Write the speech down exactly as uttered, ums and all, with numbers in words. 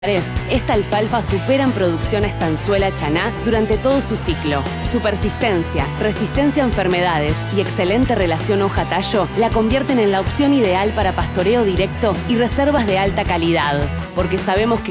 Esta alfalfa supera en producción a Estanzuela Chaná durante todo su ciclo. Su persistencia, resistencia a enfermedades y excelente relación hoja-tallo la convierten en la opción ideal para pastoreo directo y reservas de alta calidad. Porque sabemos que